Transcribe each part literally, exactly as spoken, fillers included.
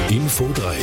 Info drei.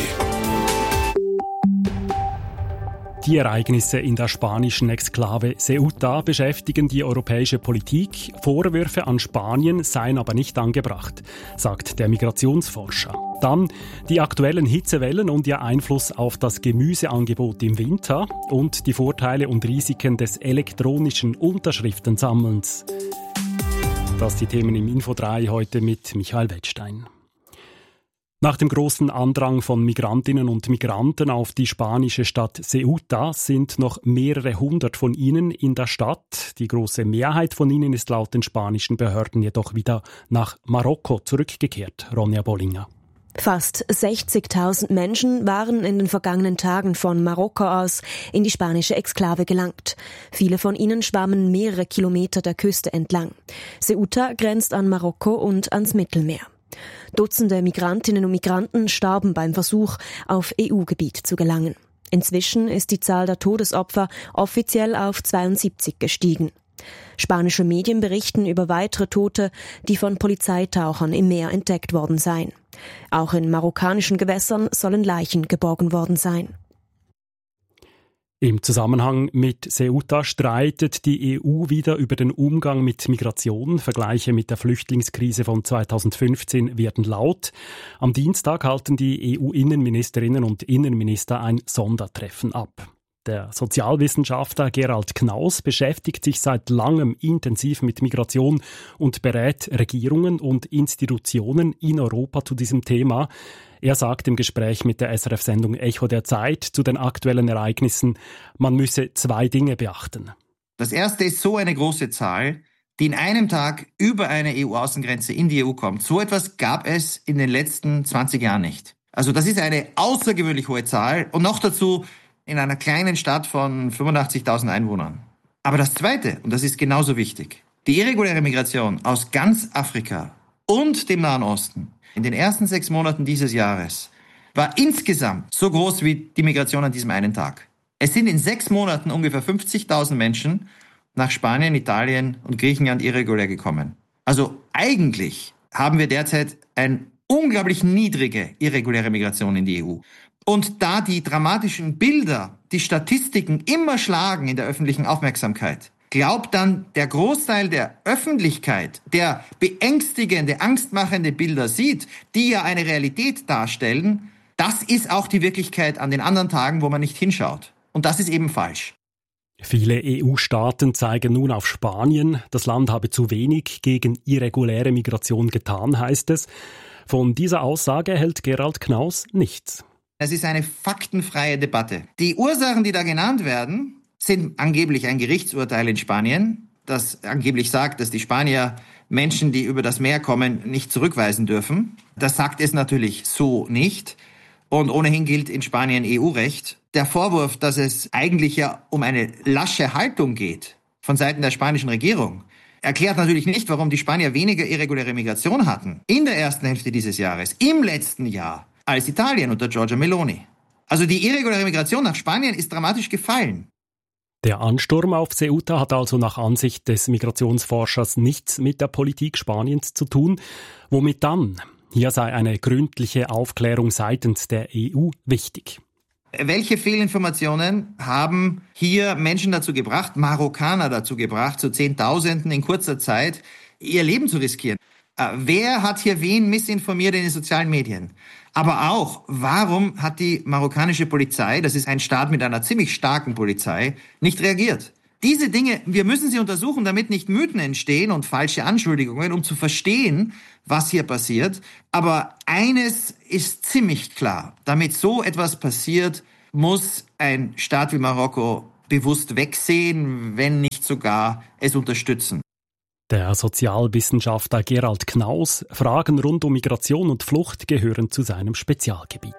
Die Ereignisse in der spanischen Exklave Ceuta beschäftigen die europäische Politik. Vorwürfe an Spanien seien aber nicht angebracht, sagt der Migrationsforscher. Dann die aktuellen Hitzewellen und ihr Einfluss auf das Gemüseangebot im Winter und die Vorteile und Risiken des elektronischen Unterschriftensammelns. Das die Themen im Info drei heute mit Michael Wettstein. Nach dem großen Andrang von Migrantinnen und Migranten auf die spanische Stadt Ceuta sind noch mehrere hundert von ihnen in der Stadt. Die große Mehrheit von ihnen ist laut den spanischen Behörden jedoch wieder nach Marokko zurückgekehrt. Ronja Bollinger. Fast sechzigtausend Menschen waren in den vergangenen Tagen von Marokko aus in die spanische Exklave gelangt. Viele von ihnen schwammen mehrere Kilometer der Küste entlang. Ceuta grenzt an Marokko und ans Mittelmeer. Dutzende Migrantinnen und Migranten starben beim Versuch, auf E U-Gebiet zu gelangen. Inzwischen ist die Zahl der Todesopfer offiziell auf zweiundsiebzig gestiegen. Spanische Medien berichten über weitere Tote, die von Polizeitauchern im Meer entdeckt worden seien. Auch in marokkanischen Gewässern sollen Leichen geborgen worden sein. Im Zusammenhang mit Ceuta streitet die E U wieder über den Umgang mit Migration. Vergleiche mit der Flüchtlingskrise von zweitausendfünfzehn werden laut. Am Dienstag halten die E U-Innenministerinnen und Innenminister ein Sondertreffen ab. Der Sozialwissenschaftler Gerald Knaus beschäftigt sich seit langem intensiv mit Migration und berät Regierungen und Institutionen in Europa zu diesem Thema. Er sagt im Gespräch mit der S R F-Sendung Echo der Zeit zu den aktuellen Ereignissen, man müsse zwei Dinge beachten. Das erste ist so eine große Zahl, die in einem Tag über eine E U-Außengrenze in die E U kommt. So etwas gab es in den letzten zwanzig Jahren nicht. Also das ist eine außergewöhnlich hohe Zahl und noch dazu in einer kleinen Stadt von fünfundachtzigtausend Einwohnern. Aber das Zweite, und das ist genauso wichtig, die irreguläre Migration aus ganz Afrika und dem Nahen Osten in den ersten sechs Monaten dieses Jahres war insgesamt so groß wie die Migration an diesem einen Tag. Es sind in sechs Monaten ungefähr fünfzigtausend Menschen nach Spanien, Italien und Griechenland irregulär gekommen. Also eigentlich haben wir derzeit eine unglaublich niedrige irreguläre Migration in die E U. Und da die dramatischen Bilder, die Statistiken immer schlagen in der öffentlichen Aufmerksamkeit, glaubt dann der Großteil der Öffentlichkeit, der beängstigende, angstmachende Bilder sieht, die ja eine Realität darstellen, das ist auch die Wirklichkeit an den anderen Tagen, wo man nicht hinschaut. Und das ist eben falsch. Viele E U-Staaten zeigen nun auf Spanien. Das Land habe zu wenig gegen irreguläre Migration getan, heißt es. Von dieser Aussage hält Gerald Knaus nichts. Es ist eine faktenfreie Debatte. Die Ursachen, die da genannt werden, sind angeblich ein Gerichtsurteil in Spanien, das angeblich sagt, dass die Spanier Menschen, die über das Meer kommen, nicht zurückweisen dürfen. Das sagt es natürlich so nicht. Und ohnehin gilt in Spanien E U-Recht. Der Vorwurf, dass es eigentlich ja um eine lasche Haltung geht von Seiten der spanischen Regierung, erklärt natürlich nicht, warum die Spanier weniger irreguläre Migration hatten in der ersten Hälfte dieses Jahres, im letzten Jahr, als Italien unter Giorgia Meloni. Also die irreguläre Migration nach Spanien ist dramatisch gefallen. Der Ansturm auf Ceuta hat also nach Ansicht des Migrationsforschers nichts mit der Politik Spaniens zu tun. Womit dann? Hier sei eine gründliche Aufklärung seitens der E U wichtig. Welche Fehlinformationen haben hier Menschen dazu gebracht, Marokkaner dazu gebracht, zu Zehntausenden in kurzer Zeit ihr Leben zu riskieren? Wer hat hier wen missinformiert in den sozialen Medien? Aber auch, warum hat die marokkanische Polizei, das ist ein Staat mit einer ziemlich starken Polizei, nicht reagiert? Diese Dinge, wir müssen sie untersuchen, damit nicht Mythen entstehen und falsche Anschuldigungen, um zu verstehen, was hier passiert. Aber eines ist ziemlich klar. Damit so etwas passiert, muss ein Staat wie Marokko bewusst wegsehen, wenn nicht sogar es unterstützen. Der Sozialwissenschaftler Gerald Knaus. Fragen rund um Migration und Flucht gehören zu seinem Spezialgebiet.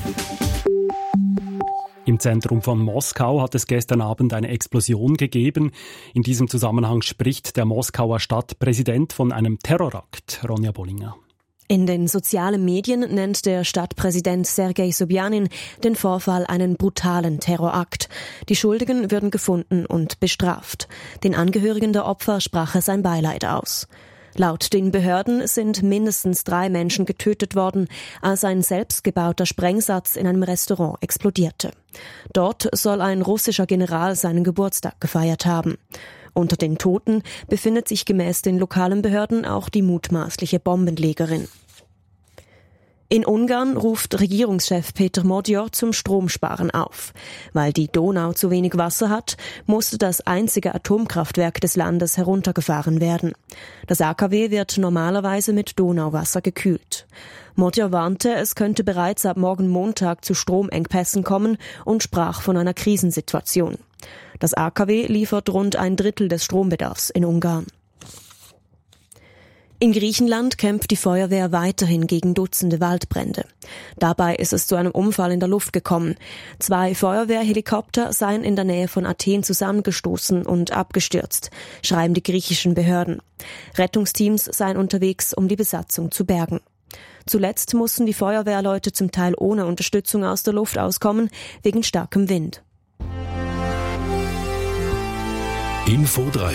Im Zentrum von Moskau hat es gestern Abend eine Explosion gegeben. In diesem Zusammenhang spricht der Moskauer Stadtpräsident von einem Terrorakt. Ronja Bollinger. In den sozialen Medien nennt der Stadtpräsident Sergei Sobjanin den Vorfall einen brutalen Terrorakt. Die Schuldigen würden gefunden und bestraft. Den Angehörigen der Opfer sprach er sein Beileid aus. Laut den Behörden sind mindestens drei Menschen getötet worden, als ein selbstgebauter Sprengsatz in einem Restaurant explodierte. Dort soll ein russischer General seinen Geburtstag gefeiert haben. Unter den Toten befindet sich gemäß den lokalen Behörden auch die mutmaßliche Bombenlegerin. In Ungarn ruft Regierungschef Peter Magyar zum Stromsparen auf. Weil die Donau zu wenig Wasser hat, musste das einzige Atomkraftwerk des Landes heruntergefahren werden. Das A K W wird normalerweise mit Donauwasser gekühlt. Magyar warnte, es könnte bereits ab morgen Montag zu Stromengpässen kommen und sprach von einer Krisensituation. Das A K W liefert rund ein Drittel des Strombedarfs in Ungarn. In Griechenland kämpft die Feuerwehr weiterhin gegen Dutzende Waldbrände. Dabei ist es zu einem Unfall in der Luft gekommen. Zwei Feuerwehrhelikopter seien in der Nähe von Athen zusammengestoßen und abgestürzt, schreiben die griechischen Behörden. Rettungsteams seien unterwegs, um die Besatzung zu bergen. Zuletzt mussten die Feuerwehrleute zum Teil ohne Unterstützung aus der Luft auskommen, wegen starkem Wind. Info drei.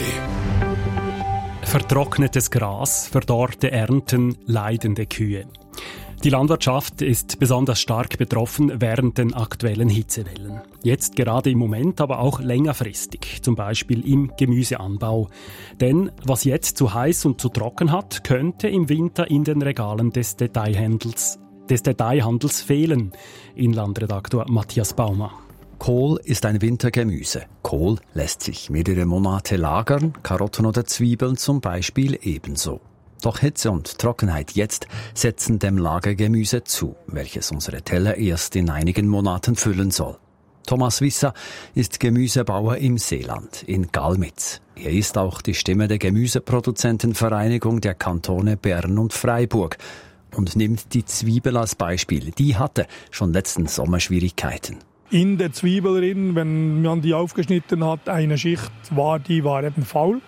Vertrocknetes Gras, verdorrte Ernten, leidende Kühe. Die Landwirtschaft ist besonders stark betroffen während den aktuellen Hitzewellen. Jetzt gerade im Moment, aber auch längerfristig, zum Beispiel im Gemüseanbau. Denn was jetzt zu heiß und zu trocken hat, könnte im Winter in den Regalen des Detailhandels, des Detailhandels fehlen. Inlandredaktor Matthias Baumer. Kohl ist ein Wintergemüse. Kohl lässt sich mehrere Monate lagern, Karotten oder Zwiebeln zum Beispiel ebenso. Doch Hitze und Trockenheit jetzt setzen dem Lagergemüse zu, welches unsere Teller erst in einigen Monaten füllen soll. Thomas Wisser ist Gemüsebauer im Seeland, in Galmitz. Er ist auch die Stimme der Gemüseproduzentenvereinigung der Kantone Bern und Freiburg und nimmt die Zwiebel als Beispiel. Die hatte schon letzten Sommer Schwierigkeiten. In der Zwiebel drin, wenn man die aufgeschnitten hat, eine Schicht war, die war eben faul.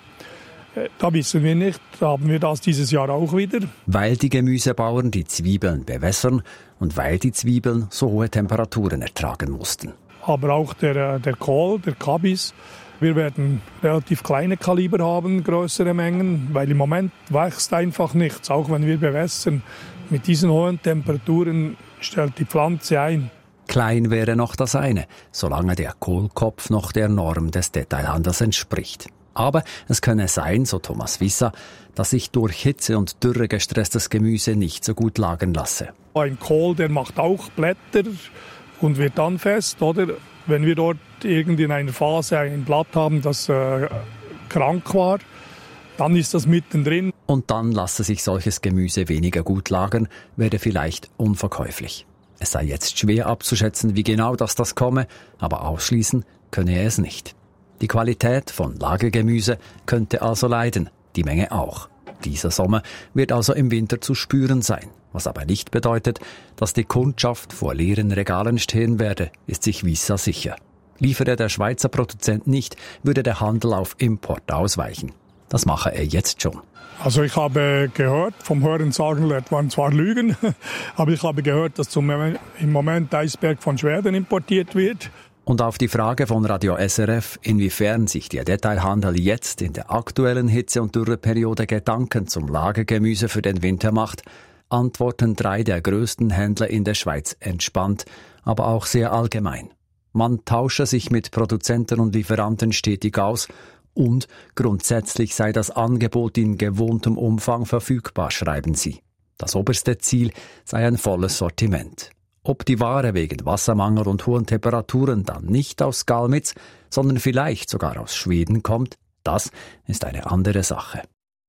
Da wissen wir nicht, haben wir das dieses Jahr auch wieder. Weil die Gemüsebauern die Zwiebeln bewässern und weil die Zwiebeln so hohe Temperaturen ertragen mussten. Aber auch der, der Kohl, der Kabis, wir werden relativ kleine Kaliber haben, größere Mengen, weil im Moment wächst einfach nichts, auch wenn wir bewässern. Mit diesen hohen Temperaturen stellt die Pflanze ein. Klein wäre noch das eine, solange der Kohlkopf noch der Norm des Detailhandels entspricht. Aber es könne sein, so Thomas Wisser, dass sich durch Hitze und Dürre gestresstes Gemüse nicht so gut lagern lasse. Ein Kohl, der macht auch Blätter und wird dann fest, oder? Wenn wir dort irgendwie in einer Phase ein Blatt haben, das äh, krank war, dann ist das mittendrin. Und dann lasse sich solches Gemüse weniger gut lagern, werde vielleicht unverkäuflich. Es sei jetzt schwer abzuschätzen, wie genau das das komme, aber ausschließen könne er es nicht. Die Qualität von Lagergemüse könnte also leiden, die Menge auch. Dieser Sommer wird also im Winter zu spüren sein, was aber nicht bedeutet, dass die Kundschaft vor leeren Regalen stehen werde, ist sich Wisser sicher. Liefere der Schweizer Produzent nicht, würde der Handel auf Import ausweichen. Das mache er jetzt schon. Also ich habe gehört, vom Hören sagen lernt man zwar Lügen, aber ich habe gehört, dass zum, im Moment Eisberg von Schweden importiert wird. Und auf die Frage von Radio S R F, inwiefern sich der Detailhandel jetzt in der aktuellen Hitze- und Dürreperiode Gedanken zum Lagergemüse für den Winter macht, antworten drei der größten Händler in der Schweiz entspannt, aber auch sehr allgemein. Man tausche sich mit Produzenten und Lieferanten stetig aus und grundsätzlich sei das Angebot in gewohntem Umfang verfügbar, schreiben sie. Das oberste Ziel sei ein volles Sortiment. Ob die Ware wegen Wassermangel und hohen Temperaturen dann nicht aus Galmitz, sondern vielleicht sogar aus Schweden kommt, das ist eine andere Sache.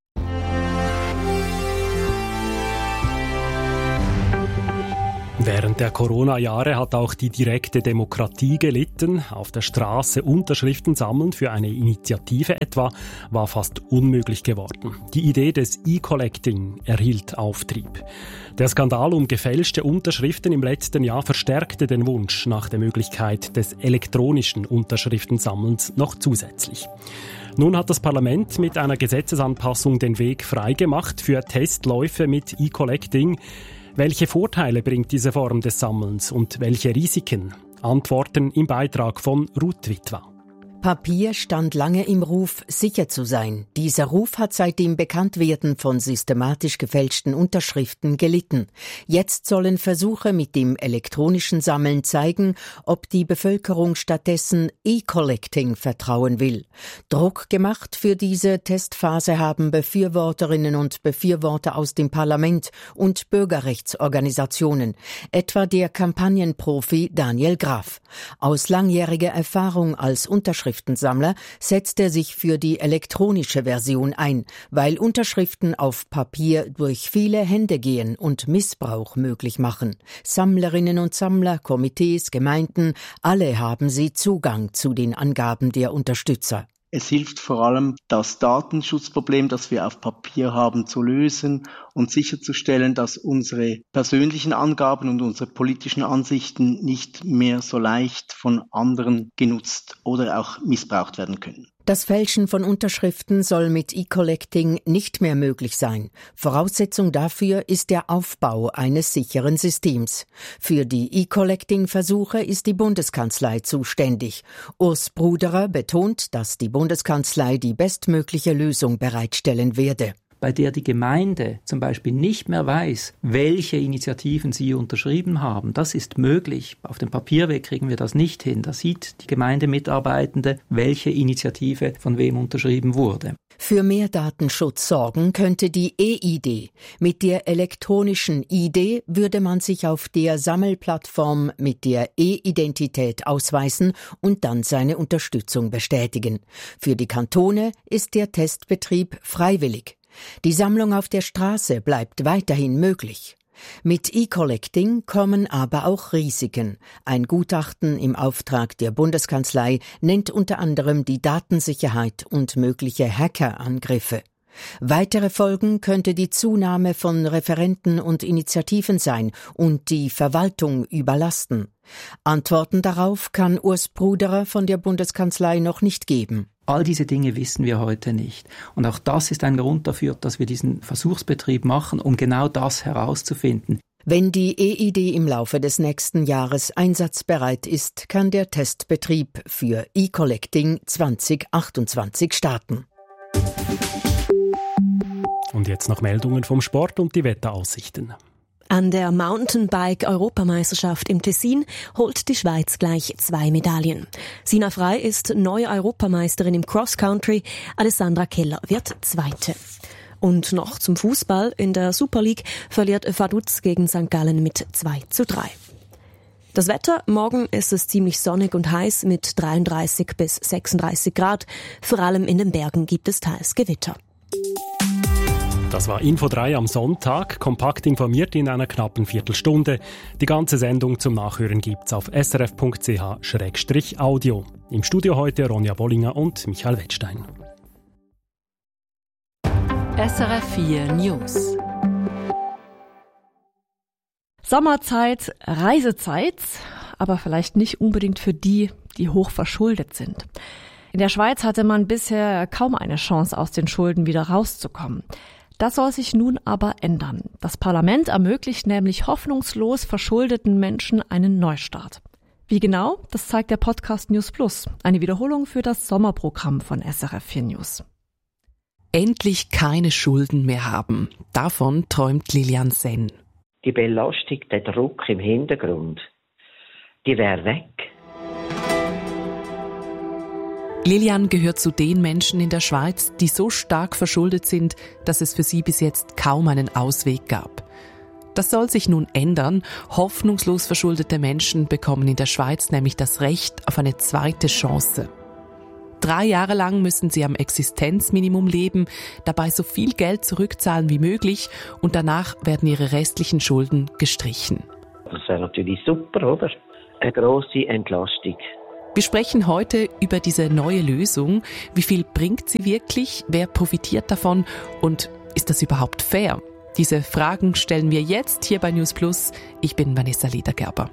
Während der Corona-Jahre hat auch die direkte Demokratie gelitten. Auf der Straße Unterschriften sammeln für eine Initiative etwa war fast unmöglich geworden. Die Idee des E-Collecting erhielt Auftrieb. Der Skandal um gefälschte Unterschriften im letzten Jahr verstärkte den Wunsch nach der Möglichkeit des elektronischen Unterschriftensammelns noch zusätzlich. Nun hat das Parlament mit einer Gesetzesanpassung den Weg freigemacht für Testläufe mit E-Collecting. Welche Vorteile bringt diese Form des Sammelns und welche Risiken? Antworten im Beitrag von Ruth Witwa. Papier stand lange im Ruf, sicher zu sein. Dieser Ruf hat seit dem Bekanntwerden von systematisch gefälschten Unterschriften gelitten. Jetzt sollen Versuche mit dem elektronischen Sammeln zeigen, ob die Bevölkerung stattdessen E-Collecting vertrauen will. Druck gemacht für diese Testphase haben Befürworterinnen und Befürworter aus dem Parlament und Bürgerrechtsorganisationen, etwa der Kampagnenprofi Daniel Graf. Aus langjähriger Erfahrung als Unterschriftensammler setzt er sich für die elektronische Version ein, weil Unterschriften auf Papier durch viele Hände gehen und Missbrauch möglich machen. Sammlerinnen und Sammler, Komitees, Gemeinden, alle haben sie Zugang zu den Angaben der Unterstützer. Es hilft vor allem, das Datenschutzproblem, das wir auf Papier haben, zu lösen und sicherzustellen, dass unsere persönlichen Angaben und unsere politischen Ansichten nicht mehr so leicht von anderen genutzt oder auch missbraucht werden können. Das Fälschen von Unterschriften soll mit E-Collecting nicht mehr möglich sein. Voraussetzung dafür ist der Aufbau eines sicheren Systems. Für die E-Collecting-Versuche ist die Bundeskanzlei zuständig. Urs Bruderer betont, dass die Bundeskanzlei die bestmögliche Lösung bereitstellen werde. Bei der die Gemeinde zum Beispiel nicht mehr weiß, welche Initiativen sie unterschrieben haben. Das ist möglich. Auf dem Papierweg kriegen wir das nicht hin. Da sieht die Gemeindemitarbeitende, welche Initiative von wem unterschrieben wurde. Für mehr Datenschutz sorgen könnte die E I D. Mit der elektronischen I D würde man sich auf der Sammelplattform mit der E-Identität ausweisen und dann seine Unterstützung bestätigen. Für die Kantone ist der Testbetrieb freiwillig. Die Sammlung auf der Straße bleibt weiterhin möglich. Mit E-Collecting kommen aber auch Risiken. Ein Gutachten im Auftrag der Bundeskanzlei nennt unter anderem die Datensicherheit und mögliche Hackerangriffe. Weitere Folgen könnte die Zunahme von Referenten und Initiativen sein und die Verwaltung überlasten. Antworten darauf kann Urs Bruderer von der Bundeskanzlei noch nicht geben. All diese Dinge wissen wir heute nicht. Und auch das ist ein Grund dafür, dass wir diesen Versuchsbetrieb machen, um genau das herauszufinden. Wenn die E I D im Laufe des nächsten Jahres einsatzbereit ist, kann der Testbetrieb für E-Collecting zwanzig achtundzwanzig starten. Und jetzt noch Meldungen vom Sport und die Wetteraussichten. An der Mountainbike-Europameisterschaft im Tessin holt die Schweiz gleich zwei Medaillen. Sina Frey ist neue Europameisterin im Cross-Country, Alessandra Keller wird Zweite. Und noch zum Fußball. In der Super League verliert Vaduz gegen Sankt Gallen mit zwei zu drei. Das Wetter, morgen ist es ziemlich sonnig und heiß mit dreiunddreißig bis sechsunddreißig Grad. Vor allem in den Bergen gibt es teils Gewitter. Das war Info drei am Sonntag, kompakt informiert in einer knappen Viertelstunde. Die ganze Sendung zum Nachhören gibt's auf srf punkt c h schrägstrich audio. Im Studio heute Ronja Bollinger und Michael Wettstein. S R F vier News. Sommerzeit, Reisezeit, aber vielleicht nicht unbedingt für die, die hoch verschuldet sind. In der Schweiz hatte man bisher kaum eine Chance, aus den Schulden wieder rauszukommen. Das soll sich nun aber ändern. Das Parlament ermöglicht nämlich hoffnungslos verschuldeten Menschen einen Neustart. Wie genau? Das zeigt der Podcast News Plus, eine Wiederholung für das Sommerprogramm von S R F vier News. Endlich keine Schulden mehr haben. Davon träumt Lilian Senn. Die Belastung, der Druck im Hintergrund, die wäre weg. Lilian gehört zu den Menschen in der Schweiz, die so stark verschuldet sind, dass es für sie bis jetzt kaum einen Ausweg gab. Das soll sich nun ändern. Hoffnungslos verschuldete Menschen bekommen in der Schweiz nämlich das Recht auf eine zweite Chance. Drei Jahre lang müssen sie am Existenzminimum leben, dabei so viel Geld zurückzahlen wie möglich und danach werden ihre restlichen Schulden gestrichen. Das wäre natürlich super, oder? Eine grosse Entlastung. Wir sprechen heute über diese neue Lösung. Wie viel bringt sie wirklich? Wer profitiert davon? Und ist das überhaupt fair? Diese Fragen stellen wir jetzt hier bei News Plus. Ich bin Vanessa Ledergerber.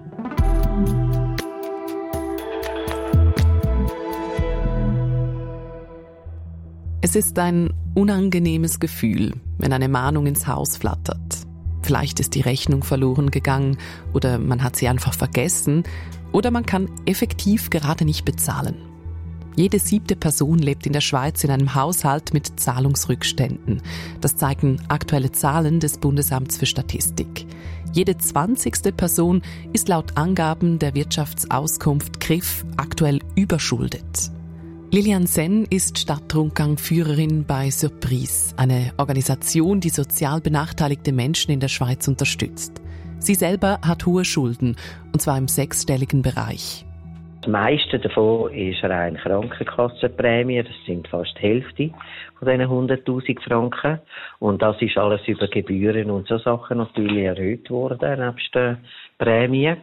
Es ist ein unangenehmes Gefühl, wenn eine Mahnung ins Haus flattert. Vielleicht ist die Rechnung verloren gegangen oder man hat sie einfach vergessen oder man kann effektiv gerade nicht bezahlen. Jede siebte Person lebt in der Schweiz in einem Haushalt mit Zahlungsrückständen. Das zeigen aktuelle Zahlen des Bundesamts für Statistik. Jede zwanzigste Person ist laut Angaben der Wirtschaftsauskunft K R I F aktuell überschuldet. Lilian Senn ist Stadtrundgang-Führerin bei Surprise, eine Organisation, die sozial benachteiligte Menschen in der Schweiz unterstützt. Sie selber hat hohe Schulden, und zwar im sechsstelligen Bereich. Das meiste davon ist rein Krankenkassenprämie, das sind fast die Hälfte von diesen hunderttausend Franken. Und das ist alles über Gebühren und so Sachen natürlich erhöht worden, nebst den Prämien.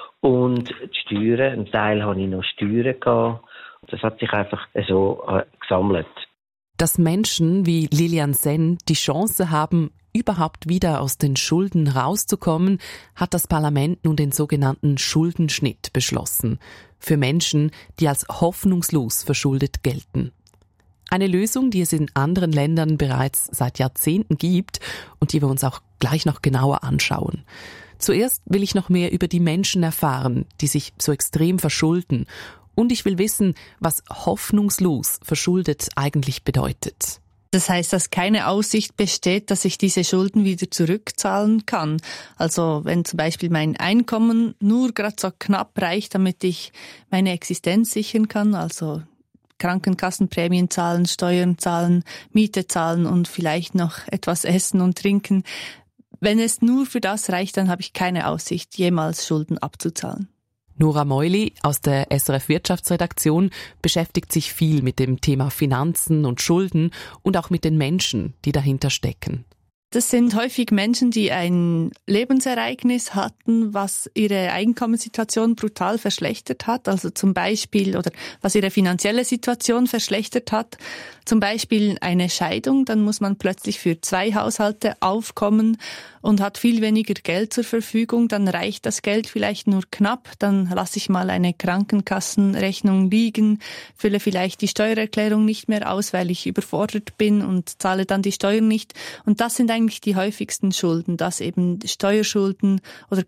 Und die Steuern, einen Teil habe ich noch Steuern gehabt. Das hat sich einfach so äh, gesammelt. Dass Menschen wie Lilian Senn die Chance haben, überhaupt wieder aus den Schulden rauszukommen, hat das Parlament nun den sogenannten Schuldenschnitt beschlossen. Für Menschen, die als hoffnungslos verschuldet gelten. Eine Lösung, die es in anderen Ländern bereits seit Jahrzehnten gibt und die wir uns auch gleich noch genauer anschauen. Zuerst will ich noch mehr über die Menschen erfahren, die sich so extrem verschulden. Und ich will wissen, was hoffnungslos verschuldet eigentlich bedeutet. Das heißt, dass keine Aussicht besteht, dass ich diese Schulden wieder zurückzahlen kann. Also wenn zum Beispiel mein Einkommen nur gerade so knapp reicht, damit ich meine Existenz sichern kann, also Krankenkassenprämien zahlen, Steuern zahlen, Miete zahlen und vielleicht noch etwas essen und trinken. Wenn es nur für das reicht, dann habe ich keine Aussicht, jemals Schulden abzuzahlen. Nora Meuli aus der S R F Wirtschaftsredaktion beschäftigt sich viel mit dem Thema Finanzen und Schulden und auch mit den Menschen, die dahinter stecken. Das sind häufig Menschen, die ein Lebensereignis hatten, was ihre Einkommenssituation brutal verschlechtert hat. Also zum Beispiel, oder was ihre finanzielle Situation verschlechtert hat. Zum Beispiel eine Scheidung, dann muss man plötzlich für zwei Haushalte aufkommen und hat viel weniger Geld zur Verfügung. Dann reicht das Geld vielleicht nur knapp. Dann lasse ich mal eine Krankenkassenrechnung liegen, fülle vielleicht die Steuererklärung nicht mehr aus, weil ich überfordert bin und zahle dann die Steuern nicht. Und das sind eigentlich die häufigsten Schulden, dass eben Steuerschulden oder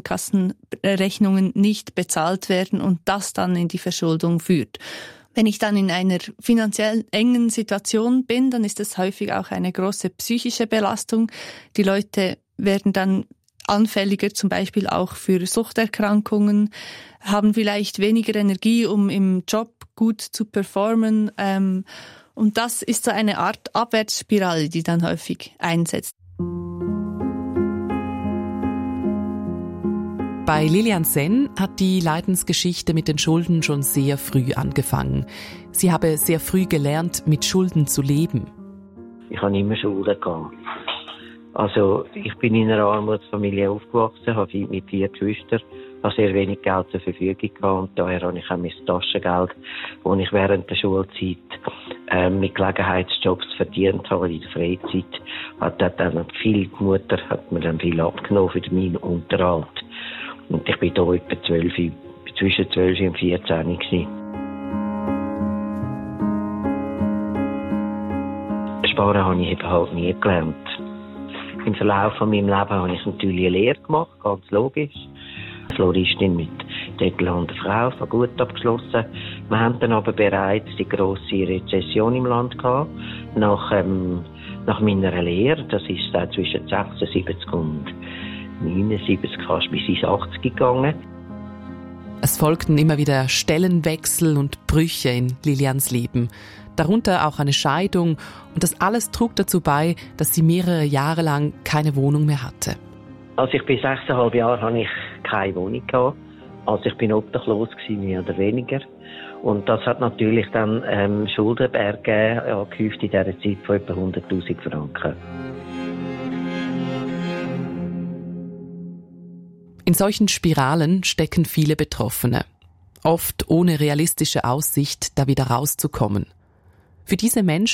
Krankenkassenrechnungen nicht bezahlt werden und das dann in die Verschuldung führt. Wenn ich dann in einer finanziell engen Situation bin, dann ist das häufig auch eine große psychische Belastung. Die Leute werden dann anfälliger zum Beispiel auch für Suchterkrankungen, haben vielleicht weniger Energie, um im Job gut zu performen. Ähm, und das ist so eine Art Abwärtsspirale, die dann häufig einsetzt. Bei Lilian Senn hat die Leidensgeschichte mit den Schulden schon sehr früh angefangen. Sie habe sehr früh gelernt, mit Schulden zu leben. Ich habe immer Schulden gehabt. Also ich bin in einer Armutsfamilie aufgewachsen, habe mit vier Geschwistern, habe sehr wenig Geld zur Verfügung gehabt und daher habe ich auch mein Taschengeld, das ich während der Schulzeit äh, mit Gelegenheitsjobs verdient habe in der Freizeit. Hat dann viel, die Mutter hat mir dann viel abgenommen für meinen Unterhalt. Und ich bin da etwa zwölf, zwischen zwölf und vierzehn gewesen. Sparen habe ich eben halt nie gelernt. Im Verlauf von meinem Leben habe ich natürlich eine Lehre gemacht, ganz logisch. Floristin mit Titel und Frau, von gut abgeschlossen. Wir haben dann aber bereits die grosse Rezession im Land gehabt. Nach, ähm, nach meiner Lehre, das ist auch zwischen sechsundsiebzig und neunundsiebzig, fast bis ins achtzig gegangen. Es folgten immer wieder Stellenwechsel und Brüche in Lilians Leben. Darunter auch eine Scheidung und das alles trug dazu bei, dass sie mehrere Jahre lang keine Wohnung mehr hatte. Als ich bis sechseinhalb Jahre hatte ich keine Wohnung gehabt. Also ich bin obdachlos gewesen, mehr oder weniger. Und das hat natürlich dann ähm, Schuldenberge angehäuft in dieser Zeit von etwa hunderttausend Franken. In solchen Spiralen stecken viele Betroffene. Oft ohne realistische Aussicht, da wieder rauszukommen. Für diese Menschen